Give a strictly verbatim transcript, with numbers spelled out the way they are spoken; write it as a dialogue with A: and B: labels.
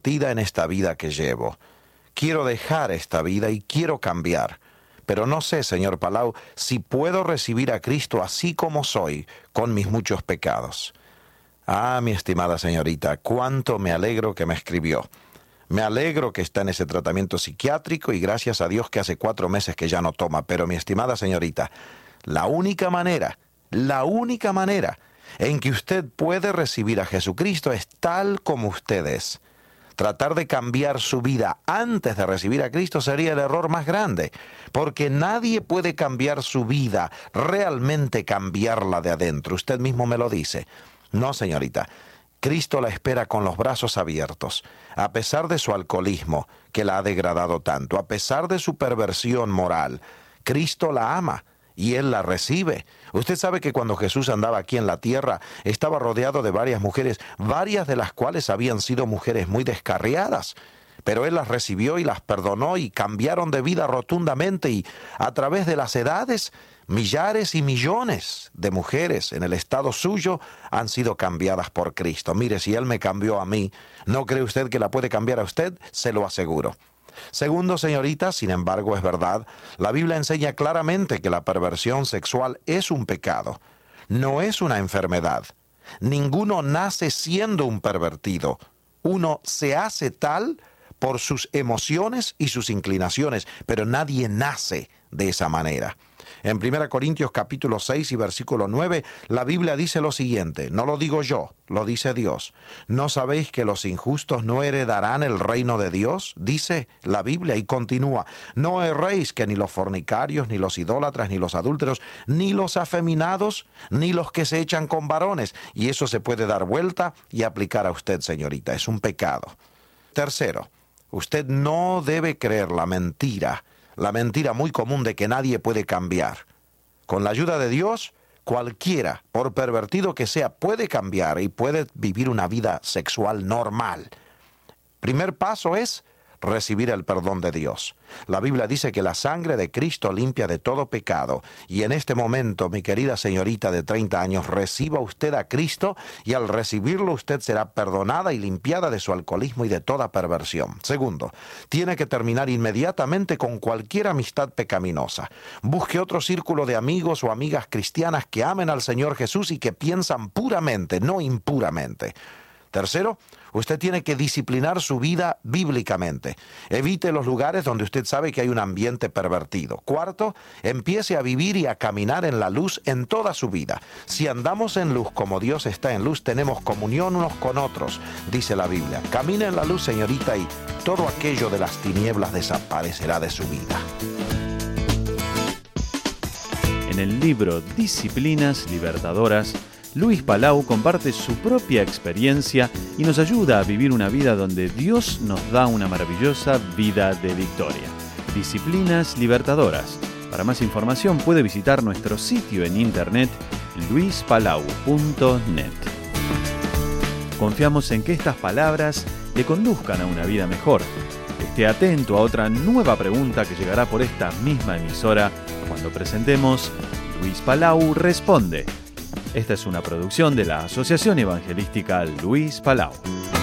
A: divertida en esta vida que llevo. Quiero dejar esta vida y quiero cambiar. Pero no sé, señor Palau, si puedo recibir a Cristo así como soy, con mis muchos pecados. Ah, mi estimada señorita, cuánto me alegro que me escribió. Me alegro que está en ese tratamiento psiquiátrico y gracias a Dios que hace cuatro meses que ya no toma. Pero mi estimada señorita, la única manera, la única manera en que usted puede recibir a Jesucristo es tal como usted es. Tratar de cambiar su vida antes de recibir a Cristo sería el error más grande, porque nadie puede cambiar su vida, realmente cambiarla de adentro. Usted mismo me lo dice. No, señorita. Cristo la espera con los brazos abiertos, a pesar de su alcoholismo, que la ha degradado tanto, a pesar de su perversión moral. Cristo la ama y Él la recibe. Usted sabe que cuando Jesús andaba aquí en la tierra, estaba rodeado de varias mujeres, varias de las cuales habían sido mujeres muy descarriadas. Pero Él las recibió y las perdonó y cambiaron de vida rotundamente y a través de las edades, millares y millones de mujeres en el estado suyo han sido cambiadas por Cristo. Mire, si Él me cambió a mí, ¿no cree usted que la puede cambiar a usted? Se lo aseguro. Segundo, señorita, sin embargo, es verdad, la Biblia enseña claramente que la perversión sexual es un pecado, no es una enfermedad. Ninguno nace siendo un pervertido. Uno se hace tal por sus emociones y sus inclinaciones, pero nadie nace de esa manera. En primera Corintios capítulo seis y versículo nueve, la Biblia dice lo siguiente, no lo digo yo, lo dice Dios. ¿No sabéis que los injustos no heredarán el reino de Dios? Dice la Biblia y continúa, no erréis que ni los fornicarios, ni los idólatras, ni los adúlteros, ni los afeminados, ni los que se echan con varones. Y eso se puede dar vuelta y aplicar a usted, señorita, es un pecado. Tercero, usted no debe creer la mentira, la mentira muy común de que nadie puede cambiar. Con la ayuda de Dios, cualquiera, por pervertido que sea, puede cambiar y puede vivir una vida sexual normal. Primer paso es recibir el perdón de Dios. La Biblia dice que la sangre de Cristo limpia de todo pecado. Y en este momento, mi querida señorita de treinta años, reciba usted a Cristo y al recibirlo usted será perdonada y limpiada de su alcoholismo y de toda perversión. Segundo, tiene que terminar inmediatamente con cualquier amistad pecaminosa. Busque otro círculo de amigos o amigas cristianas que amen al Señor Jesús y que piensan puramente, no impuramente. Tercero, usted tiene que disciplinar su vida bíblicamente. Evite los lugares donde usted sabe que hay un ambiente pervertido. Cuarto, empiece a vivir y a caminar en la luz en toda su vida. Si andamos en luz como Dios está en luz, tenemos comunión unos con otros, dice la Biblia. Camine en la luz, señorita, y todo aquello de las tinieblas desaparecerá de su vida.
B: En el libro Disciplinas Libertadoras, Luis Palau comparte su propia experiencia y nos ayuda a vivir una vida donde Dios nos da una maravillosa vida de victoria. Disciplinas Libertadoras. Para más información puede visitar nuestro sitio en internet luis palau punto net. Confiamos en que estas palabras le conduzcan a una vida mejor. Esté atento a otra nueva pregunta que llegará por esta misma emisora cuando presentemos Luis Palau Responde. Esta es una producción de la Asociación Evangelística Luis Palau.